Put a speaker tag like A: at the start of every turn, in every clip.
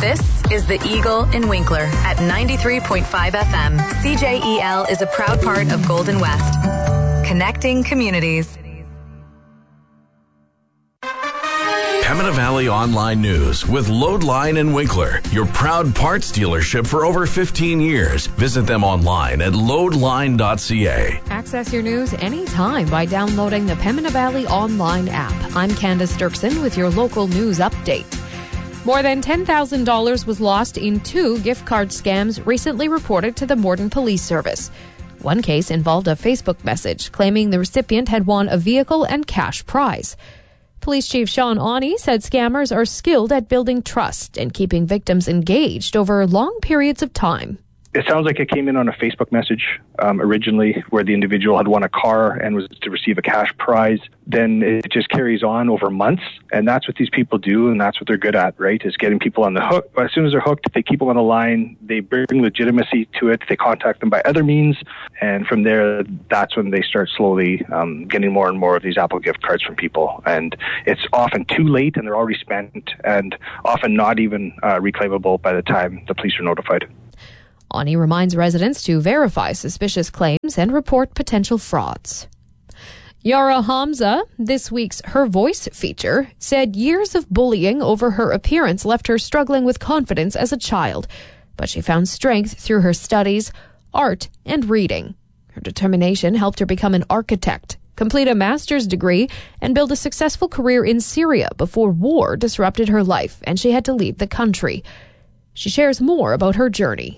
A: This is The Eagle in Winkler at 93.5 FM. CJEL is a proud part of Golden West. Connecting communities.
B: Pembina Valley Online News with Loadline in Winkler, your proud parts dealership for over 15 years. Visit them online at loadline.ca.
C: Access your news anytime by downloading the Pembina Valley Online app. I'm Candace Dirksen with your local news update. More than $10,000 was lost in 2 gift card scams recently reported to the Morden Police Service. One case involved a Facebook message claiming the recipient had won a vehicle and cash prize. Police Chief Sean Awney said scammers are skilled at building trust and keeping victims engaged over long periods of time.
D: It sounds like it came in on a Facebook message originally where the individual had won a car and was to receive a cash prize. Then it just carries on over months, and that's what these people do, and that's what they're good at, right, is getting people on the hook. As soon as they're hooked, they keep them on the line, they bring legitimacy to it, they contact them by other means, and from there, that's when they start slowly getting more and more of these Apple gift cards from people. And it's often too late, and they're already spent, and often not even reclaimable by the time the police are notified.
C: Awney reminds residents to verify suspicious claims and report potential frauds. Yara Hamza, this week's Her Voice feature, said years of bullying over her appearance left her struggling with confidence as a child, but she found strength through her studies, art, and reading. Her determination helped her become an architect, complete a master's degree, and build a successful career in Syria before war disrupted her life and she had to leave the country. She shares more about her journey.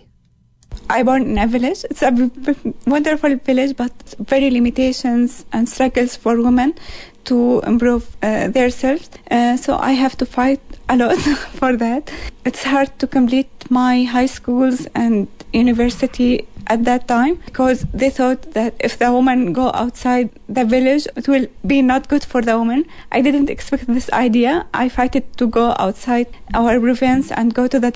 E: I born in a village. It's a wonderful village, but very limitations and struggles for women to improve themselves. So I have to fight a lot for that. It's hard to complete my high schools and university at that time because they thought that if the woman go outside the village, it will be not good for the woman. I didn't expect this idea. I fight it to go outside our province and go to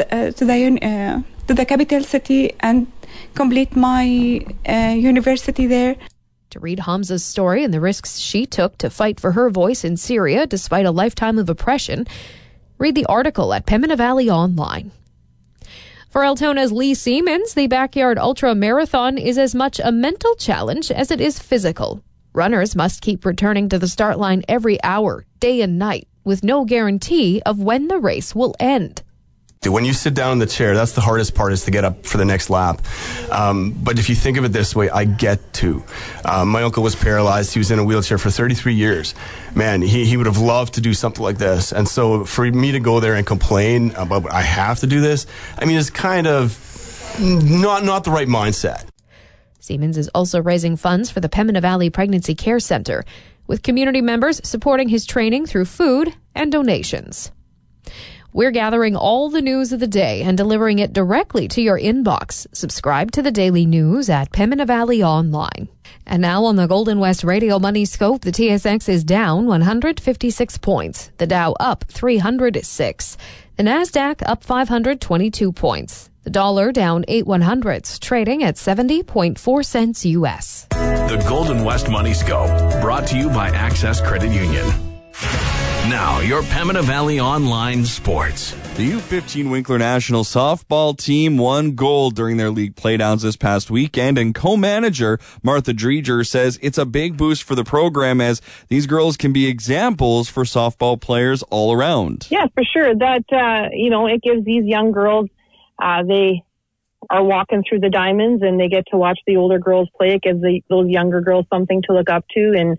E: the capital city and complete my university there.
C: To read Hamza's story and the risks she took to fight for her voice in Syria despite a lifetime of oppression, read the article at Pembina Valley Online. For Altona's Lee Siemens, the Backyard Ultra Marathon is as much a mental challenge as it is physical. Runners must keep returning to the start line every hour, day and night, with no guarantee of when the race will end.
F: When you sit down in the chair, that's the hardest part, is to get up for the next lap. But if you think of it this way, I get to. My uncle was paralyzed. He was in a wheelchair for 33 years. Man, he would have loved to do something like this. And so for me to go there and complain about I have to do this, I mean, it's kind of not the right mindset.
C: Siemens is also raising funds for the Pembina Valley Pregnancy Care Centre, with community members supporting his training through food and donations. We're gathering all the news of the day and delivering it directly to your inbox. Subscribe to the daily news at Pembina Valley Online. And now on the Golden West Radio Money Scope, the TSX is down 156 points. The Dow up 306. The Nasdaq up 522 points. The dollar down 8/100ths, trading at 70.4 cents U.S.
B: The Golden West Money Scope, brought to you by Access Credit Union. Now, your Pembina Valley Online Sports.
G: The U15 Winkler National softball team won gold during their league playdowns this past weekend, and co-manager Martha Dreger says it's a big boost for the program as these girls can be examples for softball players all around.
H: Yeah, for sure. That, it gives these young girls, they are walking through the diamonds and they get to watch the older girls play. It gives those younger girls something to look up to, and,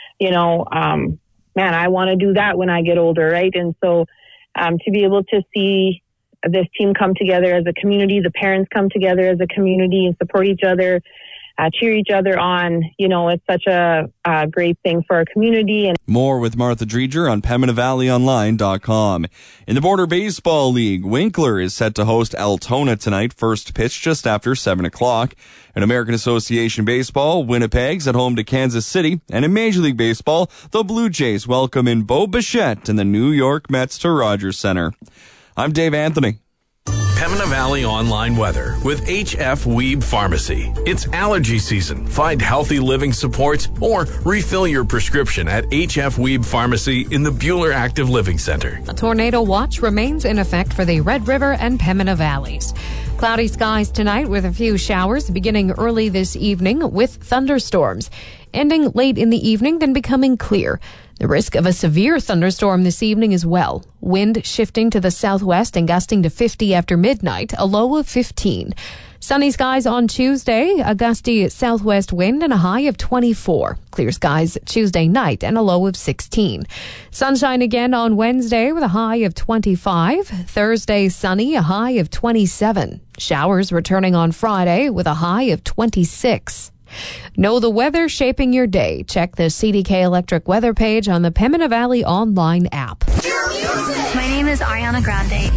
H: man, I want to do that when I get older, right? And so to be able to see this team come together as a community, the parents come together as a community and support each other, cheer each other on, it's such a great thing for our community. And
G: more with Martha Dreger on PembinaValleyOnline.com. In the Border Baseball League, Winkler is set to host Altona tonight, first pitch just after 7 o'clock. In American Association Baseball, Winnipeg's at home to Kansas City. And in Major League Baseball, the Blue Jays welcome in Bo Bichette and the New York Mets to Rogers Center. I'm Dave Anthony.
B: Pembina Valley Online Weather with HF Weeb Pharmacy. It's allergy season. Find healthy living supports or refill your prescription at HF Weeb Pharmacy in the Buhler Active Living Center.
C: A tornado watch remains in effect for the Red River and Pembina Valleys. Cloudy skies tonight with a few showers beginning early this evening with thunderstorms, ending late in the evening, then becoming clear. The risk of a severe thunderstorm this evening as well. Wind shifting to the southwest and gusting to 50 after midnight, a low of 15. Sunny skies on Tuesday, a gusty southwest wind and a high of 24. Clear skies Tuesday night and a low of 16. Sunshine again on Wednesday with a high of 25. Thursday sunny, a high of 27. Showers returning on Friday with a high of 26. Know the weather shaping your day. Check the CDK Electric weather page on the Pembina Valley online app.
I: My name is Ariana Grande.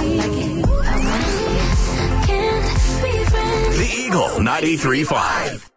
B: The Eagle 93.5.